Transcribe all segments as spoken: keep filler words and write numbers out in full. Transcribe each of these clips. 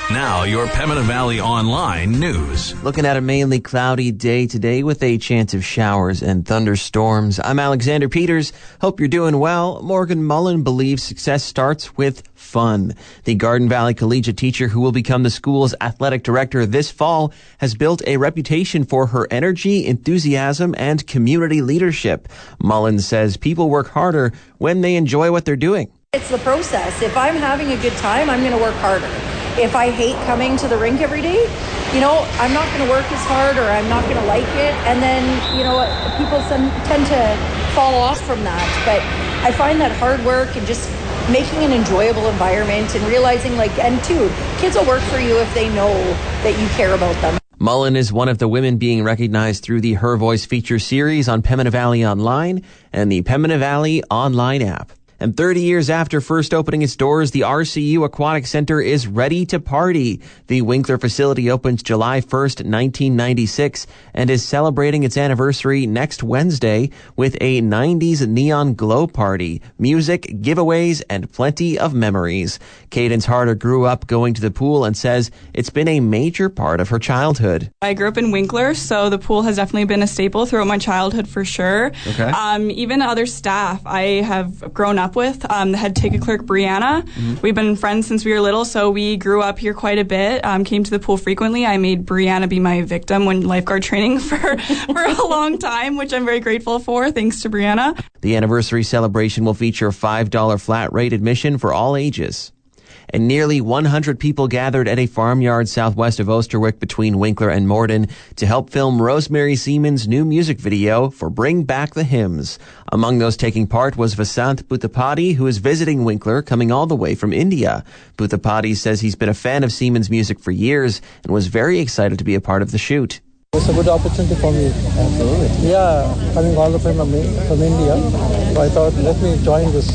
Now, your Pembina Valley Online news. Looking at a mainly cloudy day today with a chance of showers and thunderstorms. I'm Alexander Peters. Hope you're doing well. Morgan Mullen believes success starts with fun. The Garden Valley Collegiate teacher who will become the school's athletic director this fall has built a reputation for her energy, enthusiasm, and community leadership. Mullen says people work harder when they enjoy what they're doing. It's the process. If I'm having a good time, I'm going to work harder. If I hate coming to the rink every day, you know, I'm not going to work as hard, or I'm not going to like it. And then, you know, people tend to fall off from that. But I find that hard work and just making an enjoyable environment and realizing, like, and two, kids will work for you if they know that you care about them. Mullen is one of the women being recognized through the Her Voice feature series on Pembina Valley Online and the Pembina Valley Online app. And thirty years after first opening its doors, the R C U Aquatic Center is ready to party. The Winkler facility opens July first, nineteen ninety-six, and is celebrating its anniversary next Wednesday with a nineties neon glow party, music, giveaways, and plenty of memories. Cadence Harder grew up going to the pool and says it's been a major part of her childhood. I grew up in Winkler, so the pool has definitely been a staple throughout my childhood for sure. Okay. Um, even other staff I have grown up with, um, the head ticket clerk Brianna. Mm-hmm. We've been friends since we were little, so we grew up here quite a bit, um, came to the pool frequently. I made Brianna be my victim when lifeguard training for, for a long time, which I'm very grateful for, thanks to Brianna. The anniversary celebration will feature a five dollars flat rate admission for all ages. And nearly one hundred people gathered at a farmyard southwest of Osterwick between Winkler and Morden to help film Rosemary Seaman's new music video for Bring Back the Hymns. Among those taking part was Vasant Bhuthapati, who is visiting Winkler, coming all the way from India. Bhuthapati says he's been a fan of Seaman's music for years and was very excited to be a part of the shoot. It's a good opportunity for me. Absolutely. Yeah, coming all the way from, from India. So I thought, let me join this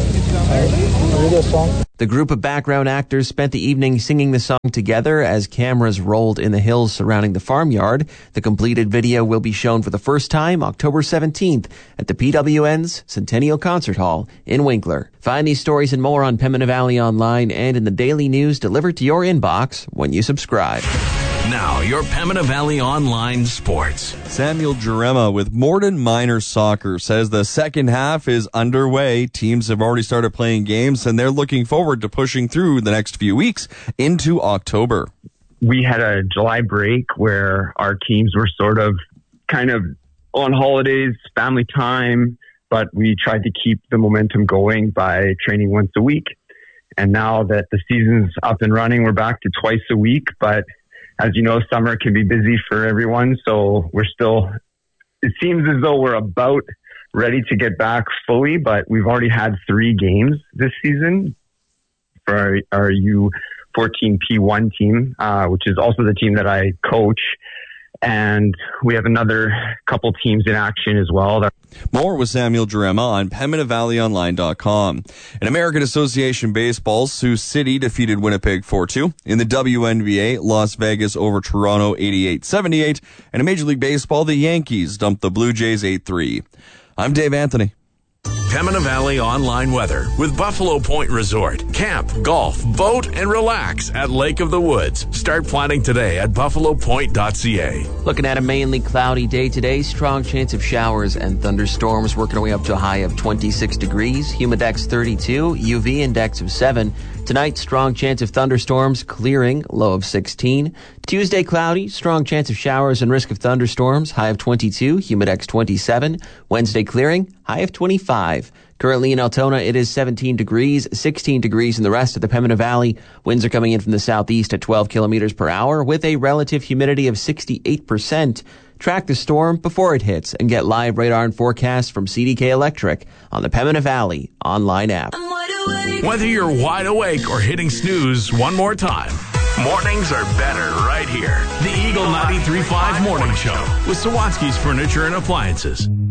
uh, video song. The group of background actors spent the evening singing the song together as cameras rolled in the hills surrounding the farmyard. The completed video will be shown for the first time October seventeenth at the P W N's Centennial Concert Hall in Winkler. Find these stories and more on Pembina Valley Online and in the daily news delivered to your inbox when you subscribe. Now, your Pembina Valley Online sports. Samuel Jarema with Morden Minor Soccer says the second half is underway. Teams have already started playing games, and they're looking forward to pushing through the next few weeks into October. We had a July break where our teams were sort of kind of on holidays, family time, but we tried to keep the momentum going by training once a week. And now that the season's up and running, we're back to twice a week, but as you know, summer can be busy for everyone, so we're still, it seems as though we're about ready to get back fully, but we've already had three games this season for our, our U fourteen P one team, uh, which is also the team that I coach. And we have another couple teams in action as well. More with Samuel Jarema on Pembina Valley Online dot com. In American Association Baseball, Sioux City defeated Winnipeg four two. In the W N B A, Las Vegas over Toronto eighty-eight seventy-eight. And in Major League Baseball, the Yankees dumped the Blue Jays eight three. I'm Dave Anthony. Pembina Valley Online weather with Buffalo Point Resort. Camp, golf, boat, and relax at Lake of the Woods. Start planning today at buffalo point dot c a. Looking at a mainly cloudy day today, strong chance of showers and thunderstorms, working our way up to a high of twenty-six degrees, humidex thirty-two, U V index of seven. Tonight, strong chance of thunderstorms, clearing, low of sixteen. Tuesday, cloudy, strong chance of showers and risk of thunderstorms, high of twenty-two, humidex twenty-seven. Wednesday, clearing, high of twenty-five. Currently in Altona, it is seventeen degrees, sixteen degrees in the rest of the Pembina Valley. Winds are coming in from the southeast at twelve kilometers per hour with a relative humidity of sixty-eight percent. Track the storm before it hits and get live radar and forecasts from C D K Electric on the Pembina Valley Online app. Whether you're wide awake or hitting snooze one more time, mornings are better right here. The Eagle ninety-three point five Morning Show with Sawatsky's Furniture and Appliances.